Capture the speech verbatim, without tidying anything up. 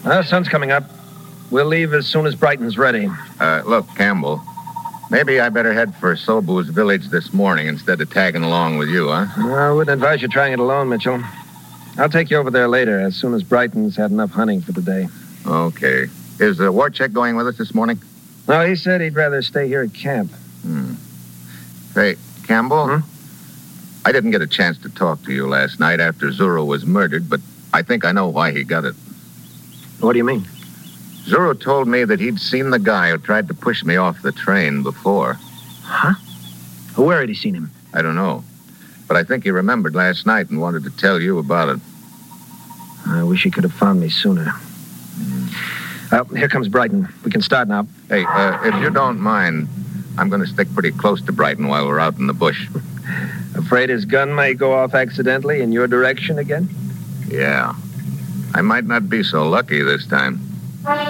Uh, sun's coming up. We'll leave as soon as Brighton's ready. Uh, look, Campbell, maybe I better head for Sobu's village this morning instead of tagging along with you, huh? I wouldn't advise you trying it alone, Mitchell. I'll take you over there later, as soon as Brighton's had enough hunting for the day. Okay. Is uh, Warcheck going with us this morning? No, he said he'd rather stay here at camp. Hmm. Hey, Campbell? Hmm? I didn't get a chance to talk to you last night after Zuru was murdered, but I think I know why he got it. What do you mean? Zuru told me that he'd seen the guy who tried to push me off the train before. Huh? Where had he seen him? I don't know. But I think he remembered last night and wanted to tell you about it. I wish he could have found me sooner. Mm. Well, here comes Brighton. We can start now. Hey, uh, if you don't mind, I'm going to stick pretty close to Brighton while we're out in the bush. Afraid his gun may go off accidentally in your direction again? Yeah. I might not be so lucky this time.